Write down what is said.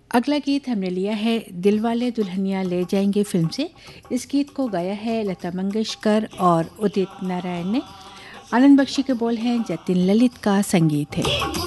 अगला गीत हमने लिया है दिलवाले दुल्हनिया ले जाएंगे फिल्म से। इस गीत को गाया है लता मंगेशकर और उदित नारायण ने। आनंद बख्शी के बोल हैं, जतिन ललित का संगीत है।